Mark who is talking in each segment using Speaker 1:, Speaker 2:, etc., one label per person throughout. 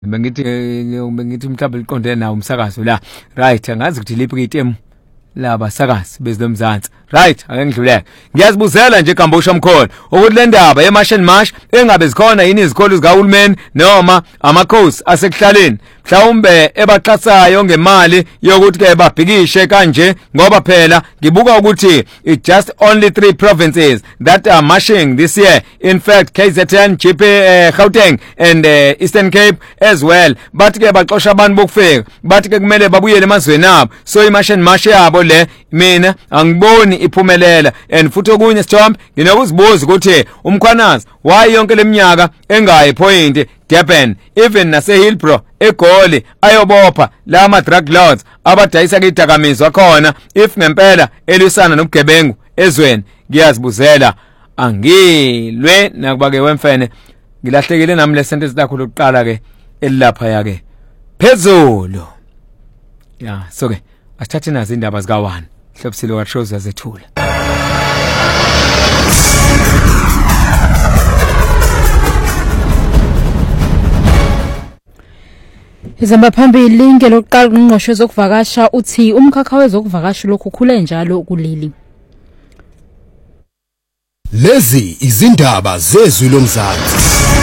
Speaker 1: bengithi mhlawumbe liqonde nawo umsakazo la right angazi ukuthi liphi item laba sakazi bezomzansi right ake ngidluleke ngiyazibuzela nje Gambusha Mkhona ukuthi le ndaba yeMarch and March engabe zikhona yini izikole zikahulumeni noma amakhosi asekuhlaleni mhlawumbe ebaxhasayo ngemali yokuthi ke babhikishe kanje ngoba phela ngibuka ukuthi it just only 3 provinces that are marching this year. In fact KZN, Gauteng and Eastern Cape as well, but ke baxosha abantu bokufika bathi ke kumele babuyele emazweni abo, so iMarch and March yabo le mina angiboni iphumelela. And futhi okunye Sithombe nginokuzibuza ukuthi umkhwanazi wayi yonke leminyaka engayi point Durban even nase Hillbrow eGoli ayobopha la drug lords abadayisa idakamizwa khona if ngempela elisana nobugebengu ezweni. Ngiyazibuzela angilwe nakuba ke wemfene ngilahlekile nami le sentence lakho lokuqala ke elilapha yake phezulu ya. So ke asithathe nazi indaba zika 1 Hlobisile waShows yazethula.
Speaker 2: Izamba phambili ngelokuqala ungqosho zokuvakasha uthi umkhakha wezokuvakasha lokhu khule njalo kuleli.
Speaker 3: Lezi izindaba zezwi lomzansi.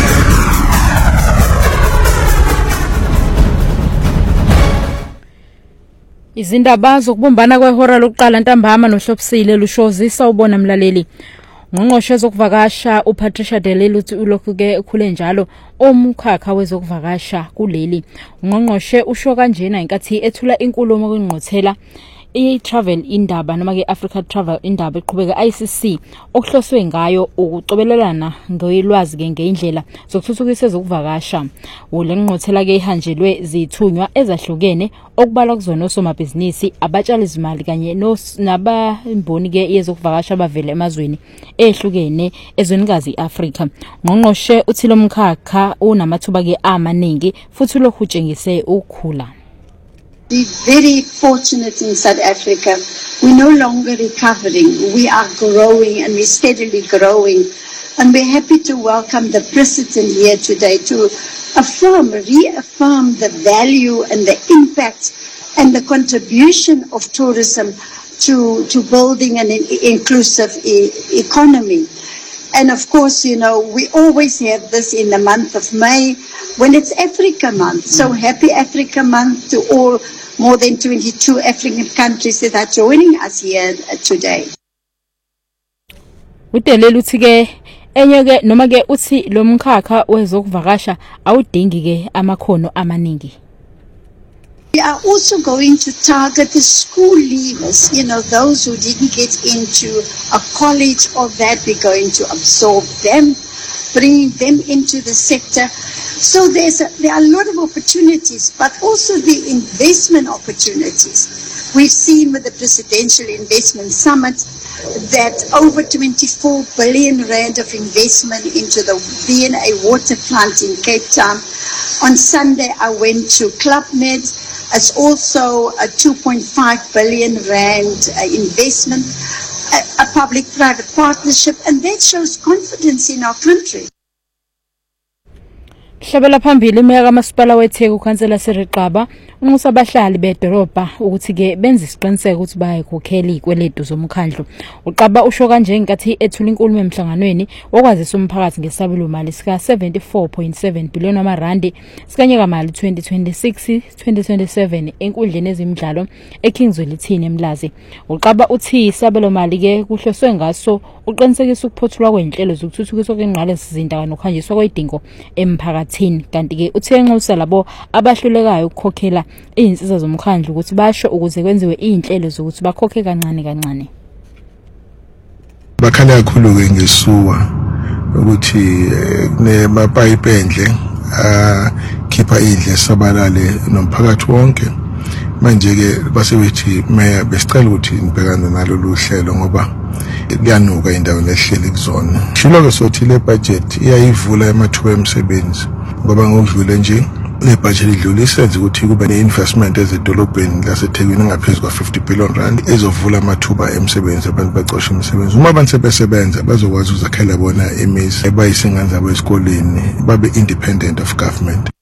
Speaker 2: Izindaba zokubumbana kwehora lokuqala ntambama noHlobisile lushozisa ubona mlaleli. Ngqongqoshe zokuvakasha uPatricia de Lille uthi ulokhu ke khule njalo omkhakha wezokuvakasha kuleli. Ngqongqoshe usho kanjena inkathi ethula inkulumo kwingqothela i-travel indaba noma ke Africa Travel indaba eqhubeka ICC okuhloswe ngayo ukucobelelana ngoyilwazi ke ngeindlela zokuthuthukisa ezokuvakasha. Ulengqothela ke ihanjelwe zithunywa ezahlukene okubalwa kuzona osomabhizinisi, abatshali izimali kanye nabamboni ke yezokuvakasha abavele emazweni ehlukene ezwenikazi iAfrika. Ngqongqoshe uthi lo mkhakha unamathuba ke amaningi futhi lokhu utshengise ukukhula.
Speaker 4: We're very fortunate in South Africa. We're no longer recovering. We are growing and we're steadily growing. And we're happy to welcome the President here today to reaffirm the value and the impact and the contribution of tourism to building an inclusive economy. And of course, you know, we always have this in the month of May when it's Africa Month. So happy Africa Month to all more than 22 African countries that are joining us here today.
Speaker 2: Udelela uthi ke enye ke noma ke uthi lo mkhakha wezokuvakasha awudingi ke amakhono amaningi.
Speaker 4: We are also going to target the school leavers, you know, those who didn't get into a college or that. We're going to absorb them, bringing them into the sector. So there are a lot of opportunities, but also the investment opportunities. We've seen with the Presidential Investment Summit that over 24 billion rand of investment into the DNA water plant in Cape Town. On Sunday, I went to Club Med. It's also a 2.5 billion rand investment, a public-private partnership, and that shows confidence in our country.
Speaker 2: Hlabela phambili imeya kaMasipala weTheku ukhansela Siriqaba unxusa abahlali bedolobha ukuthi ke benze isiqiniseko ukuthi bayakhokhela ikweletu zomkhandlu. Uqaba usho kanje ngenkathi ethula inkulumo emhlanganweni okwazisa umphakathi ngesabelo mali sika 74.7 billion amarandi sikanyeka mali 2026-2027 enkundleni ezimidlalo eKingswell ithini eMlazi. Uqaba uthi isabelo mali ke kuhloswe ngaso uqinisekisa ukuphothulwa kwenhlelo zokuthuthukiswa kwengqala sizinda nokuhanjiswa kwedingo emphakathini. Kanti ke uthe enxusa labo abahlulekayo ukukhokhela izinsiza zomkhandlu ukuthi basho ukuze kwenziwe izinhlelo zokuthi bakhokhe kancane kancane.
Speaker 5: Bakhala kakhulu ke ngesuwa ukuthi nemapipe endle khipha indle sabalale nomphakathi wonke. Manje ke basebethi mayor besicela ukuthi nibhekane nalo luhlelo ngoba kuyanuka indawo nehleli kuzona. Shilo ke sothi le budget iyayivula amathuba emisebenzi ngoba ngokudlule nje le budget idlulisa ukuthi kube ne-investment ezedolobheni laseThekwini ngaphezulu kwa 50 billion rand ezovula amathuba emisebenzi abantu bacosha imisebenzi. Uma abantu sebesebenza bazokwazi uzakhela bona imizi ebayisinganza zabo esikoleni babe independent of government.